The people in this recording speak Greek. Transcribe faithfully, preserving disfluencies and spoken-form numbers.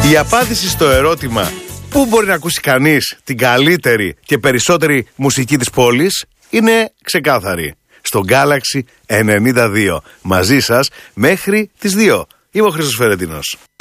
Η απάντηση στο ερώτημα πού μπορεί να ακούσει κανείς την καλύτερη και περισσότερη μουσική της πόλης είναι ξεκάθαρη. Στο Galaxy ενενήντα δύο. Μαζί σας μέχρι τις δύο. Είμαι ο Χρήστος Φερετίνος.